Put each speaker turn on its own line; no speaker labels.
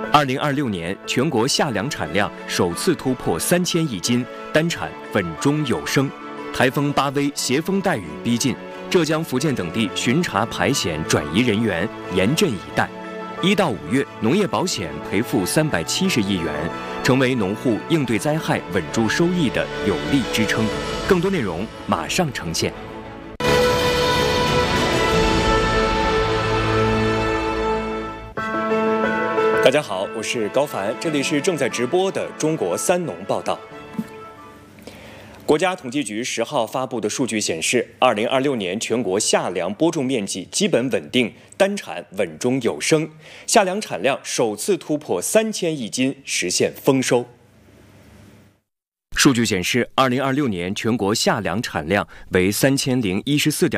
2026年，全国夏粮产量首次突破3000亿斤，单产稳中有升。台风巴威携风带雨逼近，浙江、福建等地巡查排险转移人员严阵以待。1到5月，农业保险赔付370亿元，成为农户应对灾害、稳住收益的有力支撑。更多内容马上呈现。大家好，我是高凡，这里是正在直播的中国三农报道。国家统计局10号发布的数据显示，2026年全国夏粮播种面积基本稳定，单产稳中有升，夏粮产量首次突破3000亿斤，实现丰收。数据显示，2026年全国夏粮产量为3014.。